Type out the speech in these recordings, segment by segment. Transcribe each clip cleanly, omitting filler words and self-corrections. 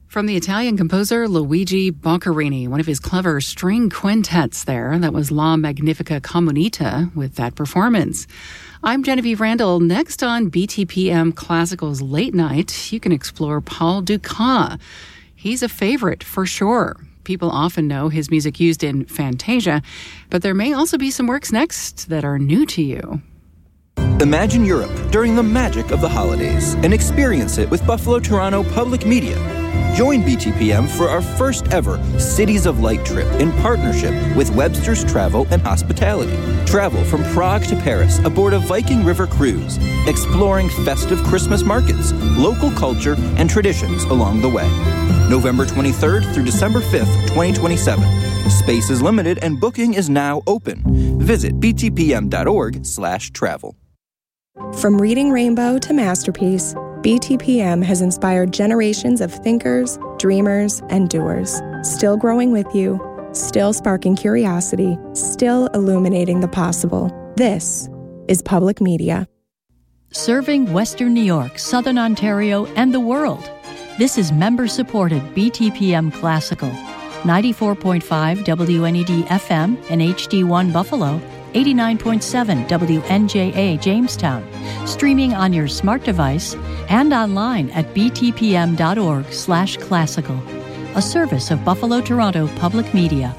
From the Italian composer Luigi Boccherini, one of his clever string quintets there. That was La Magnifica Comunita with that performance. I'm Genevieve Randall. Next on BTPM Classical's Late Night, you can explore Paul Dukas. He's a favorite for sure. People often know his music used in Fantasia, but there may also be some works next that are new to you. Imagine Europe during the magic of the holidays and experience it with Buffalo Toronto Public Media. Join BTPM for our first ever Cities of Light trip in partnership with Webster's Travel and Hospitality. Travel from Prague to Paris aboard a Viking River cruise, exploring festive Christmas markets, local culture, and traditions along the way. November 23rd through December 5th, 2027. Space is limited and booking is now open. Visit btpm.org/travel. From Reading Rainbow to Masterpiece, BTPM has inspired generations of thinkers, dreamers, and doers, still growing with you, still sparking curiosity, still illuminating the possible. This is Public Media. Serving Western New York, Southern Ontario, and the world. This is member-supported BTPM Classical, 94.5 WNED FM and HD1 Buffalo, 89.7 WNJA Jamestown, streaming on your smart device and online at btpm.org/classical, a service of Buffalo Toronto Public Media.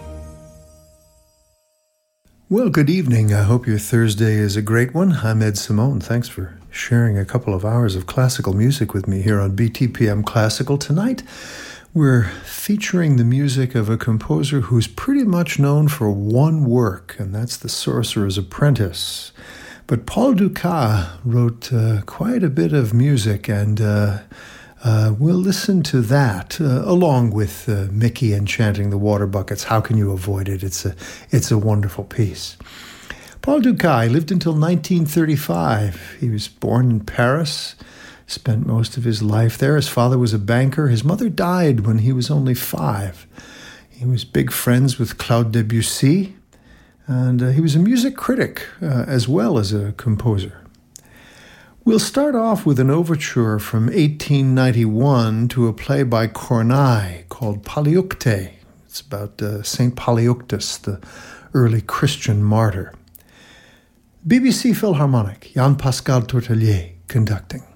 Well, good evening. I hope your Thursday is a great one. I'm Ed Simone. Thanks for sharing a couple of hours of classical music with me here on BTPM Classical. Tonight, we're featuring the music of a composer who's pretty much known for one work, and that's The Sorcerer's Apprentice. But Paul Dukas wrote quite a bit of music, and we'll listen to that along with Mickey Enchanting the Water Buckets. How can you avoid it? It's a wonderful piece. Paul Dukas lived until 1935. He was born in Paris, spent most of his life there. His father was a banker. His mother died when he was only 5. He was big friends with Claude Debussy, and he was a music critic as well as a composer. We'll start off with an overture from 1891 to a play by Corneille called Polyeucte. It's about St. Polyeuctus, the early Christian martyr. BBC Philharmonic, Jean-Pascal Tortelier conducting.